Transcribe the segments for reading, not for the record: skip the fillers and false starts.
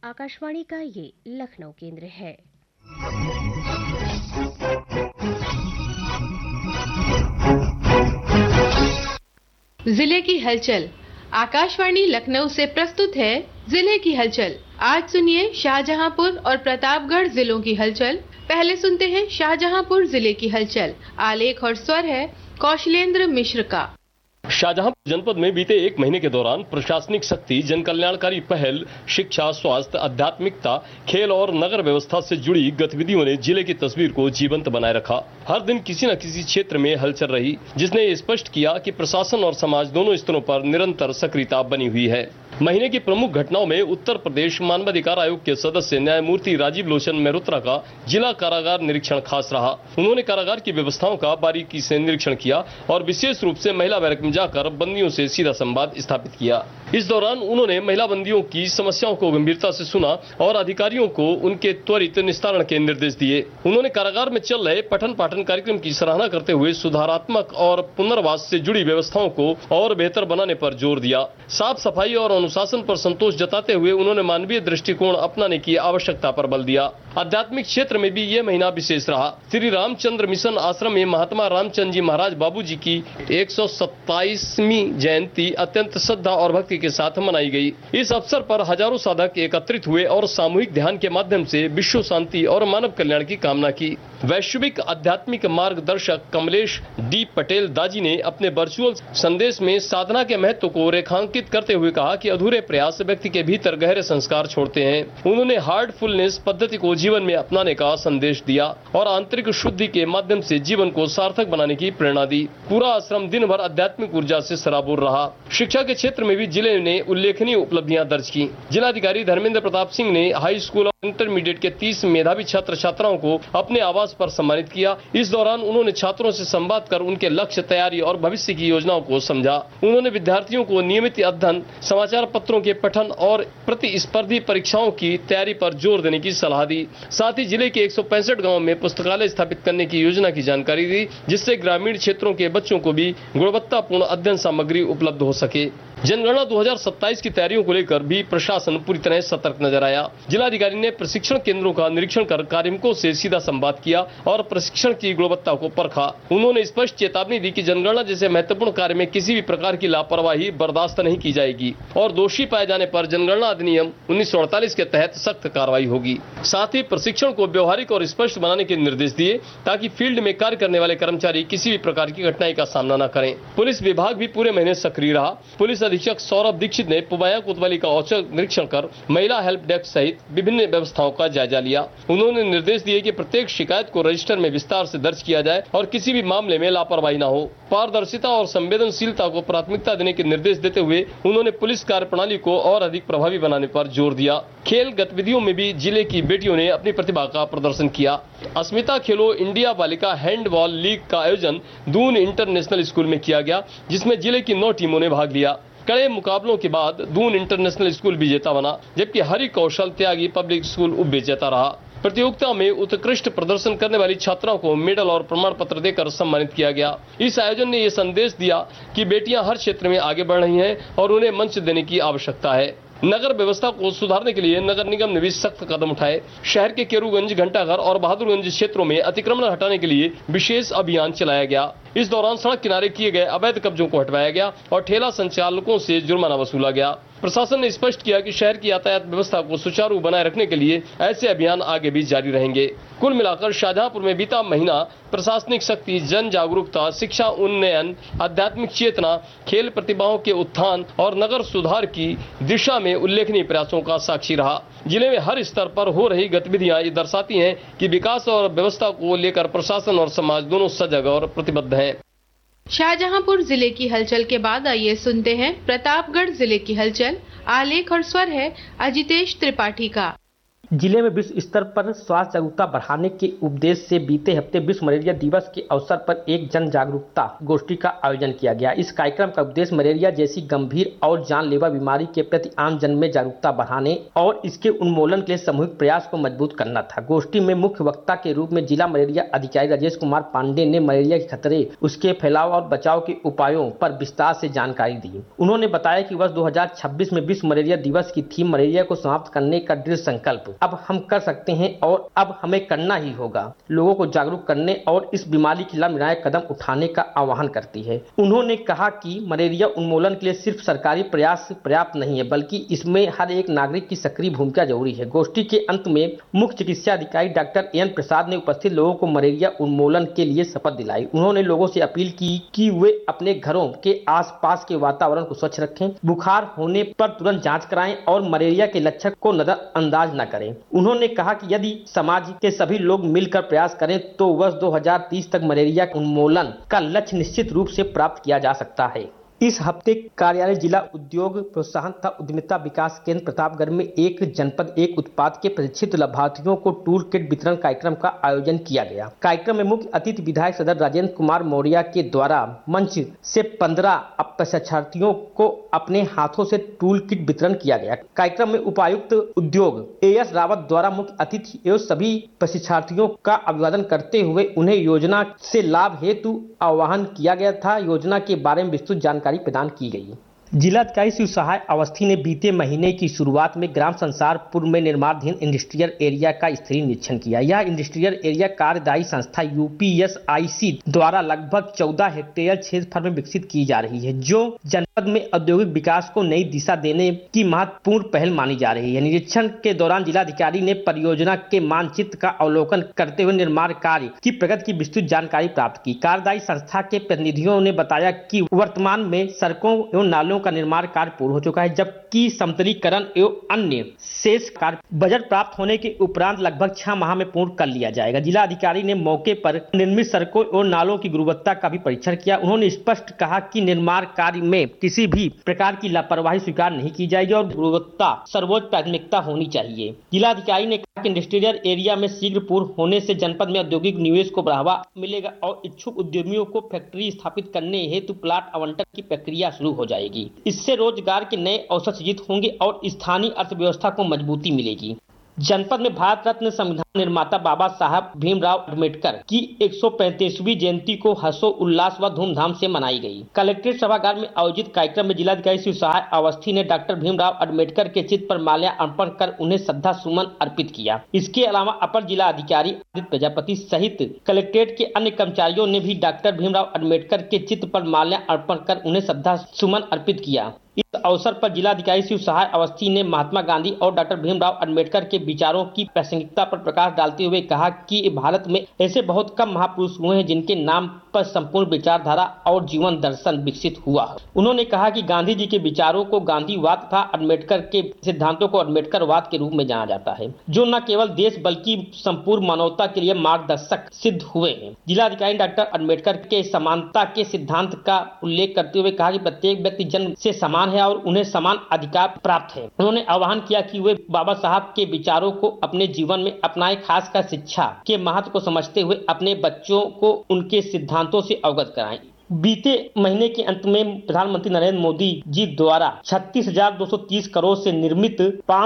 आकाशवाणी का ये लखनऊ केंद्र है। जिले की हलचल। आकाशवाणी लखनऊ से प्रस्तुत है जिले की हलचल। आज सुनिए शाहजहांपुर और प्रतापगढ़ जिलों की हलचल। पहले सुनते हैं शाहजहांपुर जिले की हलचल। आलेख और स्वर है कौशलेंद्र मिश्र का। शाहजहांपुर जनपद में बीते एक महीने के दौरान प्रशासनिक शक्ति, जन कल्याणकारी पहल, शिक्षा, स्वास्थ्य, आध्यात्मिकता, खेल और नगर व्यवस्था से जुड़ी गतिविधियों ने जिले की तस्वीर को जीवंत बनाए रखा। हर दिन किसी न किसी क्षेत्र में हलचल रही, जिसने ये स्पष्ट किया कि प्रशासन और समाज दोनों स्तरों पर निरंतर सक्रियता बनी हुई है। महीने की प्रमुख घटनाओं में उत्तर प्रदेश मानवाधिकार आयोग के सदस्य न्यायमूर्ति राजीव लोचन मेहरोत्रा का जिला कारागार निरीक्षण खास रहा। उन्होंने कारागार की व्यवस्थाओं का बारीकी से निरीक्षण किया और विशेष रूप से महिला बैरक में जाकर बंदियों से सीधा संवाद स्थापित किया। इस दौरान उन्होंने महिला बंदियों की समस्याओं को गंभीरता से सुना और अधिकारियों को उनके त्वरित निस्तारण के निर्देश दिए। उन्होंने कारागार में चल रहे पठन पाठन कार्यक्रम की सराहना करते हुए सुधारात्मक और पुनर्वास से जुड़ी व्यवस्थाओं को और बेहतर बनाने पर जोर दिया। साफ सफाई और अनुशासन पर संतोष जताते हुए उन्होंने मानवीय दृष्टिकोण अपनाने की आवश्यकता पर बल दिया। आध्यात्मिक क्षेत्र में भी यह महीना विशेष रहा। श्री रामचंद्र मिशन आश्रम में महात्मा रामचंद्र जी महाराज बाबूजी की 127वीं जयंती अत्यंत श्रद्धा और भक्ति के साथ मनाई गई। इस अवसर पर हजारों साधक एकत्रित हुए और सामूहिक ध्यान के माध्यम से विश्व शांति और मानव कल्याण की कामना की। वैश्विक आध्यात्मिक मार्गदर्शक कमलेश डी पटेल दाजी ने अपने वर्चुअल संदेश में साधना के महत्व को रेखांकित करते हुए कहा कि अधूरे प्रयास व्यक्ति के भीतर गहरे संस्कार छोड़ते हैं। उन्होंने हार्टफुलनेस पद्धति को जीवन में अपनाने का संदेश दिया और आंतरिक शुद्धि के माध्यम से जीवन को सार्थक बनाने की प्रेरणा दी। पूरा आश्रम दिन भर आध्यात्मिक ऊर्जा से सराबोर रहा। शिक्षा के क्षेत्र में भी जिले ने उल्लेखनीय उपलब्धियां दर्ज की। जिलाधिकारी धर्मेंद्र प्रताप सिंह ने हाई स्कूल और इंटरमीडिएट के 30 मेधावी छात्र छात्राओं को अपने आवास पर सम्मानित किया। इस दौरान उन्होंने छात्रों से संवाद कर उनके लक्ष्य, तैयारी और भविष्य की योजनाओं को समझा। उन्होंने विद्यार्थियों को नियमित अध्ययन, समाचार पत्रों के पठन और प्रतिस्पर्धी परीक्षाओं की तैयारी पर जोर देने की सलाह दी। साथ ही जिले के 165 गांवों में पुस्तकालय स्थापित करने की योजना की जानकारी दी, जिससे ग्रामीण क्षेत्रों के बच्चों को भी गुणवत्तापूर्ण अध्ययन सामग्री उपलब्ध हो सके। जनगणना 2027 की तैयारियों को लेकर भी प्रशासन पूरी तरह सतर्क नजर आया। जिलाधिकारी ने प्रशिक्षण केंद्रों का निरीक्षण कर कार्मिकों से सीधा संवाद किया और प्रशिक्षण की गुणवत्ता को परखा। उन्होंने स्पष्ट चेतावनी दी कि जनगणना जैसे महत्वपूर्ण कार्य में किसी भी प्रकार की लापरवाही बर्दाश्त नहीं की जाएगी और दोषी पाए जाने पर जनगणना अधिनियम 1948 के तहत सख्त कार्रवाई होगी। साथ ही प्रशिक्षण को व्यवहारिक और स्पष्ट बनाने के निर्देश दिए ताकि फील्ड में कार्य करने वाले कर्मचारी किसी भी प्रकार की कठिनाई का सामना न करें। पुलिस विभाग भी पूरे महीने सक्रिय रहा। पुलिस अधीक्षक सौरभ दीक्षित ने पुबाया कोतवाली का औचक निरीक्षण कर महिला हेल्प डेस्क सहित विभिन्न व्यवस्थाओं का जायजा लिया। उन्होंने निर्देश दिए कि प्रत्येक शिकायत को रजिस्टर में विस्तार से दर्ज किया जाए और किसी भी मामले में लापरवाही न हो। पारदर्शिता और संवेदनशीलता को प्राथमिकता देने के निर्देश देते हुए उन्होंने पुलिस कार्यप्रणाली को और अधिक प्रभावी बनाने पर जोर दिया। खेल गतिविधियों में भी जिले की बेटियों ने अपनी प्रतिभा का प्रदर्शन किया। अस्मिता खेलो इंडिया बालिका हैंडबॉल लीग का आयोजन दून इंटरनेशनल स्कूल में किया गया, जिसमें जिले की 9 टीमों ने भाग लिया। कड़े मुकाबलों के बाद दून इंटरनेशनल स्कूल विजेता बना, जबकि हरि कौशल त्यागी पब्लिक स्कूल उप विजेता रहा। प्रतियोगिता में उत्कृष्ट प्रदर्शन करने वाली छात्राओं को मेडल और प्रमाण पत्र देकर सम्मानित किया गया। इस आयोजन ने यह संदेश दिया कि बेटियां हर क्षेत्र में आगे बढ़ रही हैं और उन्हें मंच देने की आवश्यकता है। नगर व्यवस्था को सुधारने के लिए नगर निगम ने भी सख्त कदम उठाए। शहर के केरूगंज, घंटाघर और बहादुरगंज क्षेत्रों में अतिक्रमण हटाने के लिए विशेष अभियान चलाया गया। इस दौरान सड़क किनारे किए गए अवैध कब्जों को हटवाया गया और ठेला संचालकों से जुर्माना वसूला गया। प्रशासन ने स्पष्ट किया कि शहर की यातायात व्यवस्था को सुचारू बनाए रखने के लिए ऐसे अभियान आगे भी जारी रहेंगे। कुल मिलाकर शाहजहांपुर में बीता महीना प्रशासनिक शक्ति, जन जागरूकता, शिक्षा उन्नयन, आध्यात्मिक चेतना, खेल प्रतिभाओं के उत्थान और नगर सुधार की दिशा में उल्लेखनीय प्रयासों का साक्षी रहा। जिले में हर स्तर पर हो रही गतिविधियां ये दर्शाती हैं कि विकास और व्यवस्था को लेकर प्रशासन और समाज दोनों सजग और प्रतिबद्ध हैं। शाहजहांपुर जिले की हलचल के बाद आइए सुनते हैं प्रतापगढ़ जिले की हलचल। आलेख और स्वर है अजितेश त्रिपाठी का। जिले में विश्व स्तर पर स्वास्थ्य जागरूकता बढ़ाने के उद्देश्य से बीते हफ्ते विश्व मलेरिया दिवस के अवसर पर एक जन जागरूकता गोष्ठी का आयोजन किया गया। इस कार्यक्रम का उद्देश्य मलेरिया जैसी गंभीर और जानलेवा बीमारी के प्रति आम जन में जागरूकता बढ़ाने और इसके उन्मूलन के लिए सामूहिक प्रयास को मजबूत करना था। गोष्ठी में मुख्य वक्ता के रूप में जिला मलेरिया अधिकारी राजेश कुमार पांडे ने मलेरिया के खतरे, उसके फैलाव और बचाव के उपायों पर विस्तार से जानकारी दी। उन्होंने बताया कि वर्ष 2026 में विश्व मलेरिया दिवस की थीम मलेरिया को समाप्त करने का दृढ़ संकल्प अब हम कर सकते हैं और अब हमें करना ही होगा। लोगों को जागरूक करने और इस बीमारी के खिलाफ निर्णायक कदम उठाने का आह्वान करती है। उन्होंने कहा कि मलेरिया उन्मूलन के लिए सिर्फ सरकारी प्रयास पर्याप्त नहीं है, बल्कि इसमें हर एक नागरिक की सक्रिय भूमिका जरूरी है। गोष्ठी के अंत में मुख्य चिकित्सा अधिकारी डॉक्टर एन प्रसाद ने उपस्थित लोगों को मलेरिया उन्मूलन के लिए शपथ दिलाई। उन्होंने लोगों से अपील की कि वे अपने घरों के आसपास के वातावरण को स्वच्छ रखें, बुखार होने पर तुरंत जांच कराएं और मलेरिया के लक्षण को नजरअंदाज न करें। उन्होंने कहा कि यदि समाज के सभी लोग मिलकर प्रयास करें तो वर्ष 2030 तक मलेरिया उन्मूलन का लक्ष्य निश्चित रूप से प्राप्त किया जा सकता है। इस हफ्ते कार्यालय जिला उद्योग प्रोत्साहन तथा उद्यमिता विकास केंद्र प्रतापगढ़ में एक जनपद एक उत्पाद के प्रशिक्षित लाभार्थियों को टूल किट वितरण कार्यक्रम का आयोजन किया गया। कार्यक्रम में मुख्य अतिथि विधायक सदर राजेंद्र कुमार मौर्य के द्वारा मंच से 15 प्रशिक्षार्थियों को अपने हाथों से टूल किट वितरण किया गया। कार्यक्रम में उपायुक्त उद्योग एएस रावत द्वारा मुख्य अतिथि एवं सभी प्रशिक्षार्थियों का अभिवादन करते हुए उन्हें योजना से लाभ हेतु आह्वान किया गया था। योजना के बारे में विस्तृत जानकारी प्रदान की गई। जिलाधिकारी शिव सहाय अवस्थी ने बीते महीने की शुरुआत में ग्राम संसारपुर में निर्माणाधीन इंडस्ट्रियल एरिया का स्थलीय निरीक्षण किया। यह इंडस्ट्रियल एरिया कार्यदायी संस्था यूपीएसआईसी द्वारा लगभग 14 हेक्टेयर क्षेत्रफल में विकसित की जा रही है, जो जनपद में औद्योगिक विकास को नई दिशा देने की महत्वपूर्ण पहल मानी जा रही है। निरीक्षण के दौरान जिलाधिकारी ने परियोजना के मानचित्र का अवलोकन करते हुए निर्माण कार्य की प्रगति की विस्तृत जानकारी प्राप्त की। कार्यदायी संस्था के प्रतिनिधियों ने बताया कि वर्तमान में सड़कों एवं नालों का निर्माण कार्य पूर्ण हो चुका है, जबकि समतलीकरण एवं अन्य शेष कार्य बजट प्राप्त होने के उपरांत लगभग 6 माह में पूर्ण कर लिया जाएगा। जिला अधिकारी ने मौके पर निर्मित सड़कों और नालों की गुणवत्ता का भी परीक्षण किया। उन्होंने स्पष्ट कहा कि निर्माण कार्य में किसी भी प्रकार की लापरवाही स्वीकार नहीं की जाएगी और गुणवत्ता सर्वोच्च प्राथमिकता होनी चाहिए। जिला अधिकारी ने कहा कि इंडस्ट्रियल एरिया में शीघ्र पूर्ण होने से जनपद में औद्योगिक निवेश को बढ़ावा मिलेगा और इच्छुक उद्यमियों को फैक्ट्री स्थापित करने हेतु प्लाट आवंटन की प्रक्रिया शुरू हो जाएगी। इससे रोजगार के नए अवसर सृजित होंगे और स्थानीय अर्थव्यवस्था को मजबूती मिलेगी। जनपद में भारत रत्न संविधान निर्माता बाबा साहब भीमराव अम्बेडकर की 135वीं जयंती को हर्षोल्लास व धूमधाम से मनाई गई। कलेक्ट्रेट सभागार में आयोजित कार्यक्रम में जिलाधिकारी शिव सहाय अवस्थी ने डॉक्टर भीमराव अम्बेडकर के चित्र पर माल्यार्पण कर उन्हें श्रद्धा सुमन अर्पित किया। इसके अलावा अपर जिला अधिकारी आदित्य प्रजापति सहित कलेक्ट्रेट के अन्य कर्मचारियों ने भी डॉक्टर भीमराव अम्बेडकर के चित्र पर माल्यार्पण कर उन्हें श्रद्धा सुमन अर्पित किया। इस अवसर पर जिलाधिकारी शिव सहाय अवस्थी ने महात्मा गांधी और डॉक्टर भीमराव अम्बेडकर के विचारों की प्रासंगिकता पर प्रकाश डालते हुए कहा कि भारत में ऐसे बहुत कम महापुरुष हुए हैं जिनके नाम पर संपूर्ण विचारधारा और जीवन दर्शन विकसित हुआ। उन्होंने कहा कि गांधी जी के विचारों को गांधीवाद तथा अम्बेडकर के सिद्धांतों को अम्बेडकरवाद के रूप में जाना जाता है, जो न केवल देश बल्कि संपूर्ण मानवता के लिए मार्गदर्शक सिद्ध हुए हैं। जिलाधिकारी डॉक्टर अम्बेडकर के समानता के सिद्धांत का उल्लेख करते हुए कहा कि प्रत्येक व्यक्ति जन्म से समान है और उन्हें समान अधिकार प्राप्त है। उन्होंने आह्वान किया कि वे बाबा साहब के विचारों को अपने जीवन में अपनाएं, खासकर शिक्षा के महत्व को समझते हुए अपने बच्चों को उनके सिद्धांतों से अवगत कराएं। बीते महीने के अंत में प्रधानमंत्री नरेंद्र मोदी जी द्वारा 36,230 करोड़ से निर्मित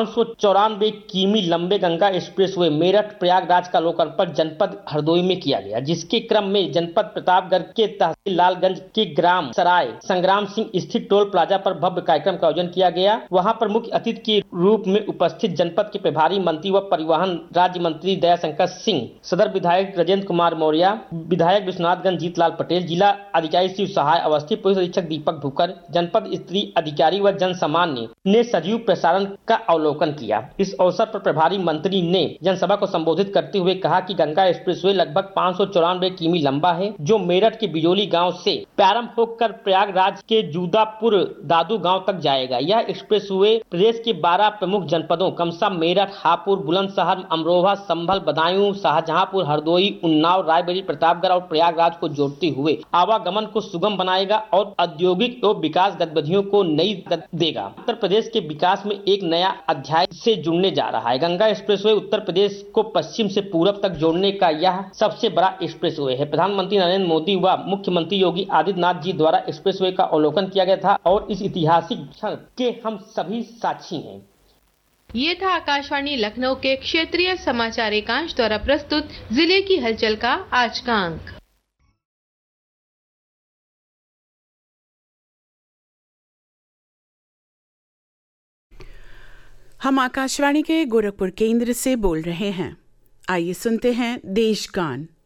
594 किमी लंबे गंगा एक्सप्रेसवे मेरठ प्रयागराज का लोकार्पण जनपद हरदोई में किया गया, जिसके क्रम में जनपद प्रतापगढ़ के तहसील लालगंज के ग्राम सराय संग्राम सिंह स्थित टोल प्लाजा पर भव्य कार्यक्रम का आयोजन किया गया। वहां पर मुख्य अतिथि के रूप में उपस्थित जनपद के प्रभारी मंत्री व परिवहन राज्य मंत्री दयाशंकर सिंह, सदर विधायक राजेंद्र कुमार मौर्य, विधायक विश्वनाथगंज जीतलाल पटेल, जिला अधिकारी शिव सहाय अवस्थी, पुलिस अधीक्षक दीपक भूकर, जनपद स्त्री अधिकारी व जन सामान्य ने सजीव प्रसारण का अवलोकन किया। इस अवसर पर प्रभारी मंत्री ने जनसभा को संबोधित करते हुए कहा कि गंगा एक्सप्रेसवे लगभग 594 किमी लंबा है, जो मेरठ के बिजोली गांव से प्रारंभ होकर प्रयागराज के जूदापुर दादू गांव तक जाएगा। यह एक्सप्रेसवे प्रदेश के 12 प्रमुख जनपदों कमसा, मेरठ, हापुड़, बुलंदशहर, अमरोहा, संभल, बदायूं, शाहजहांपुर, हरदोई, उन्नाव, रायबरेली, प्रतापगढ़ और प्रयागराज को जोड़ते हुए आवागमन को सुगम बनाएगा और औद्योगिक एवं विकास गतिविधियों को नई गति देगा। उत्तर प्रदेश के विकास में एक नया अध्याय से जुड़ने जा रहा है। गंगा एक्सप्रेसवे उत्तर प्रदेश को पश्चिम से पूरब तक जोड़ने का यह सबसे बड़ा एक्सप्रेसवे है। प्रधानमंत्री नरेंद्र मोदी व मुख्यमंत्री योगी आदित्यनाथ जी द्वारा एक्सप्रेसवे का अवलोकन किया गया था और इस ऐतिहासिक क्षण के हम सभी साक्षी हैं। ये था आकाशवाणी लखनऊ के क्षेत्रीय समाचार एकांश द्वारा प्रस्तुत जिले की हलचल का आज का अंक। हम आकाशवाणी के गोरखपुर केंद्र से बोल रहे हैं। आइए सुनते हैं देश गान।